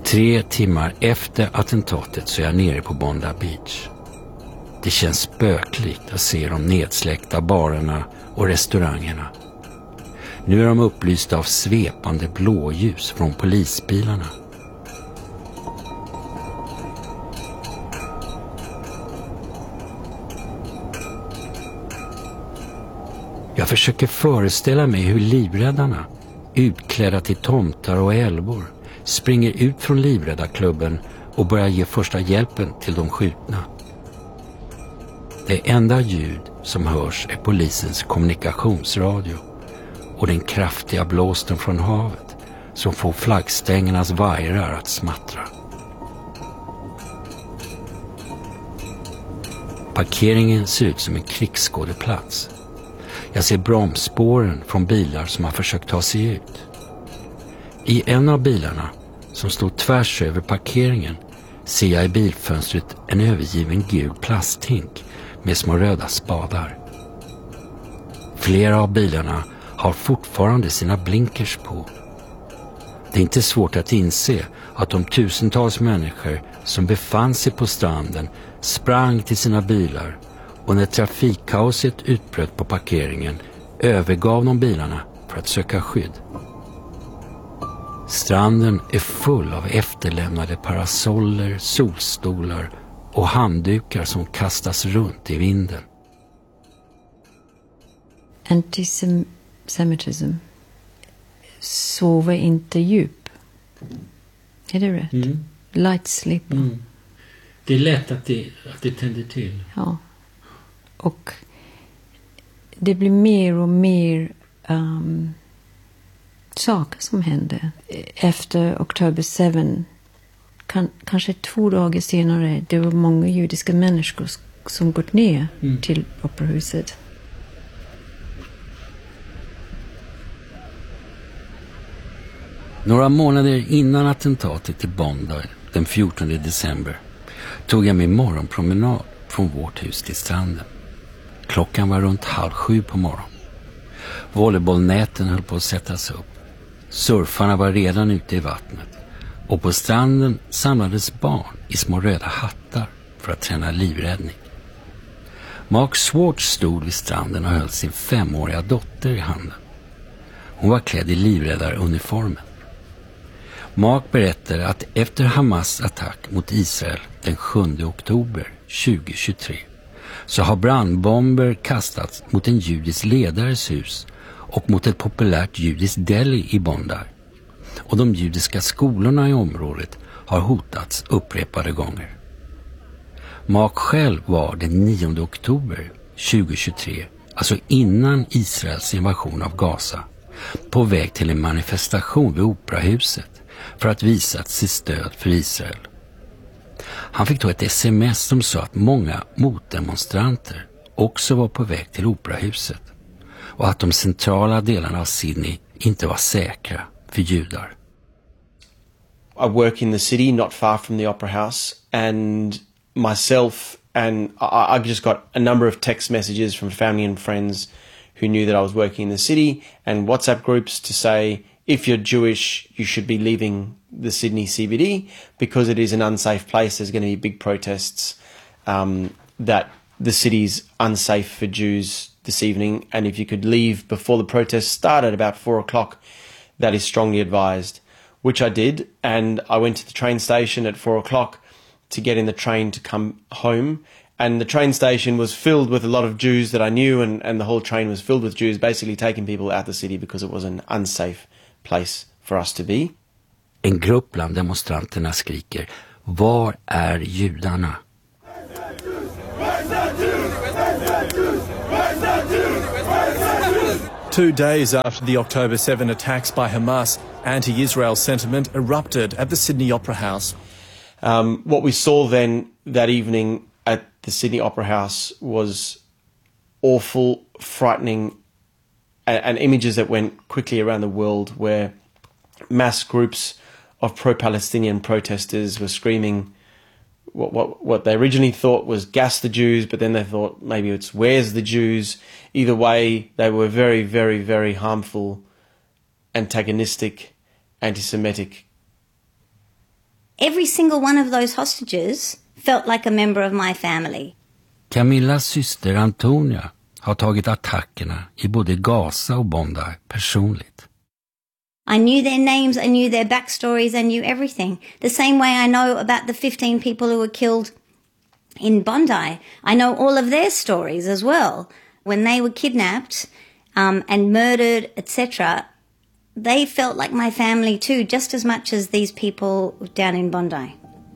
3 timmar efter attentatet så är jag nere på Bondi Beach. Det känns spökligt att se de nedsläckta barerna och restaurangerna. Nu är de upplysta av svepande blåljus från polisbilarna. Jag försöker föreställa mig hur livräddarna, utklädda till tomtar och älvor, springer ut från livräddarklubben och börjar ge första hjälpen till de skjutna. Det enda ljud som hörs är polisens kommunikationsradio och den kraftiga blåsten från havet som får flaggstängernas vajrar att smattra. Parkeringen ser ut som en krigsskådeplats. Jag ser bromsspåren från bilar som har försökt ta sig ut. I en av bilarna, som står tvärs över parkeringen, ser jag i bilfönstret en övergiven gul plasthink med små röda spadar. Flera av bilarna har fortfarande sina blinkers på. Det är inte svårt att inse att de tusentals människor som befann sig på stranden sprang till sina bilar, och när trafikkaoset utbröt på parkeringen övergav de bilarna för att söka skydd. Stranden är full av efterlämnade parasoller, solstolar och handdukar som kastas runt i vinden. Antisemitism sover inte djup. Är det rätt? Mm. Light sleep. Mm. Det är lätt att det tänder till. Ja. Och det blir mer och mer saker som händer. Efter October 7, kanske 2 dagar senare, det var många judiska människor som gått ner till operahuset. Några månader innan attentatet i Bondi den 14 december tog jag min morgonpromenad från vårt hus till stranden. Klockan var runt 6:30 på morgonen. Volleybollnäten höll på att sättas upp. Surfarna var redan ute i vattnet. Och på stranden samlades barn i små röda hattar för att träna livräddning. Mark Swartz stod vid stranden och höll sin 5-åriga dotter i handen. Hon var klädd i livräddaruniformen. Mark berättade att efter Hamas attack mot Israel den 7 oktober 2023 så har brandbomber kastats mot en judisk ledares hus och mot ett populärt judiskt deli i Bondi. Och de judiska skolorna i området har hotats upprepade gånger. Mark själv var den 9 oktober 2023, alltså innan Israels invasion av Gaza, på väg till en manifestation vid Operahuset för att visa sitt stöd för Israel. Han fick då ett sms som sa att många motdemonstranter också var på väg till Operahuset och att de centrala delarna av Sydney inte var säkra för judar. I work in the city not far from the Opera House, and myself and I just got a number of text messages from family and friends who knew that I was working in the city, and WhatsApp groups to say, if you're Jewish, you should be leaving the Sydney CBD because it is an unsafe place. There's going to be big protests that the city's unsafe for Jews this evening, and if you could leave before the protests start at about 4 o'clock, that is strongly advised, which I did, and I went to the train station at 4 o'clock to get in the train to come home, and the train station was filled with a lot of Jews that I knew, and the whole train was filled with Jews, basically taking people out of the city because it was an unsafe place for us to be. En grupp bland demonstranterna skriker: var är judarna? 2 days after the October 7 attacks by Hamas, anti-Israel sentiment erupted at the Sydney Opera House. What we saw then that evening at the Sydney Opera House was awful, frightening, and images that went quickly around the world where mass groups of pro-Palestinian protesters were screaming what they originally thought was gas the Jews, but then they thought maybe it's where's the Jews. Either way, they were very, very, very harmful, antagonistic, anti-Semitic Every single one of those hostages felt like a member of my family. Camillas syster Antonia har tagit attackerna i både Gaza och Bondi personligt. I knew their names, I knew their backstories, I knew everything. The same way I know about the 15 people who were killed in Bondi. I know all of their stories as well. When they were kidnapped and murdered, etc., they felt like my family too, just as much as these people down in Bondi.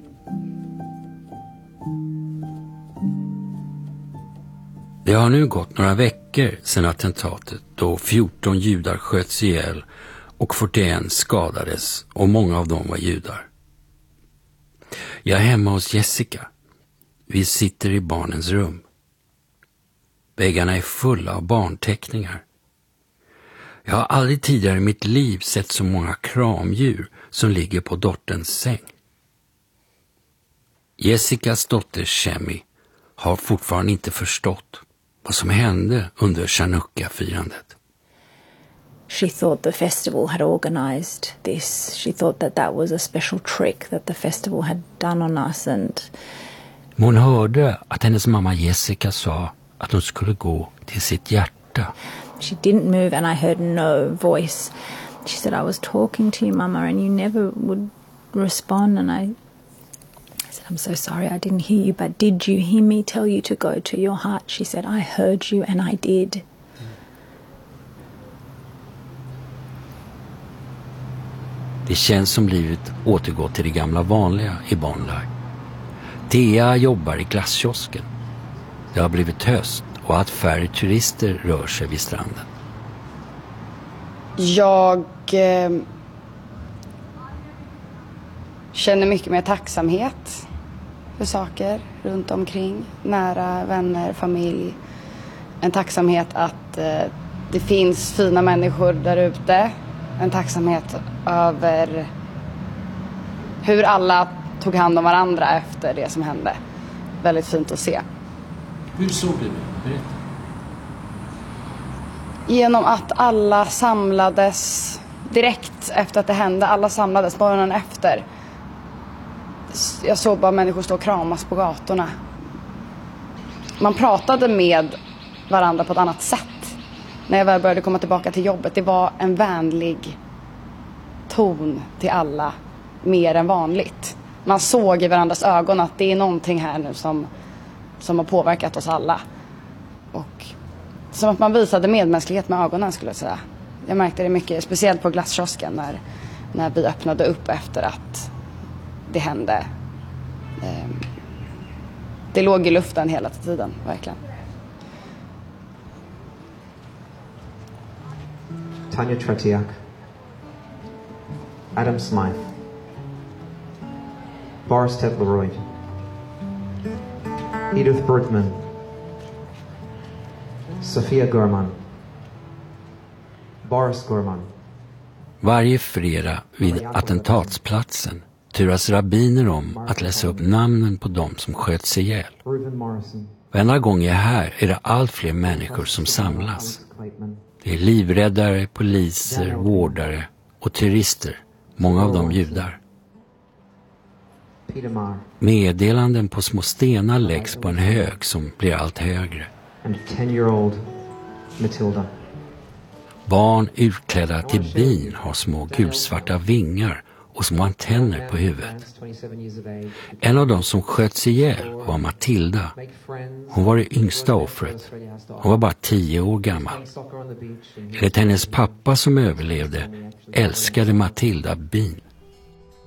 Det har nu gått några veckor sedan attentatet då 14 judar sköts ihjäl och 41 skadades och många av dem var judar. Jag är hemma hos Jessica. Vi sitter i barnens rum. Väggarna är fulla av barnteckningar. Jag har aldrig tidigare i mitt liv sett så många kramdjur som ligger på dotterns säng. Jessicas dotter Shemi har fortfarande inte förstått vad som hände under Chanukka-firandet. She thought the festival had organized this. She thought that was a special trick that the festival had done on us. Hon hörde att hennes mamma Jessica sa att hon skulle gå till sitt hjärta. She didn't move and I heard no voice. She said, I was talking to you, Mama, and you never would respond. And I said, I'm so sorry, I didn't hear you, but did you hear me tell you to go to your heart? She said, I heard you and I did. Det känns som livet återgår till det gamla vanliga i Bondi. Thea jobbar i glasskiosken. Det har blivit höst och att färre turister rör sig vid stranden. Jag känner mycket mer tacksamhet för saker runt omkring. Nära, vänner, familj. En tacksamhet att det finns fina människor där ute. En tacksamhet över hur alla tog hand om varandra efter det som hände. Väldigt fint att se. Hur såg du det? Berätta. Genom att alla samlades direkt efter att det hände. Alla samlades morgonen efter. Jag såg bara människor stå och kramas på gatorna. Man pratade med varandra på ett annat sätt. När jag väl började komma tillbaka till jobbet. Det var en vänlig ton till alla. Mer än vanligt. Man såg i varandras ögon att det är någonting här nu som har påverkat oss alla. Och som att man visade medmänsklighet med ögonen, skulle jag säga. Jag märkte det mycket, speciellt på glasskiosken när vi öppnade upp efter att det hände. Det låg i luften hela tiden, verkligen. Tanya Tretiak, Adam Smythe, Boris Tetleroyd, Edith Bergman, Sofia Gorman, Boris Gorman. Varje fredag vid attentatsplatsen turas rabbiner om att läsa upp namnen på dem som sköts ihjäl. Varenda gång jag är här är det allt fler människor som samlas. Det är livräddare, poliser, vårdare och turister, många av dem judar. Meddelanden på små stenar läggs på en hög som blir allt högre. Barn utklädda till bin har små gulsvarta vingar och små antenner på huvudet. En av dem som sköts ihjäl var Matilda. Hon var det yngsta offret. Hon var bara 10 år gammal. Enligt hennes pappa som överlevde älskade Matilda bin.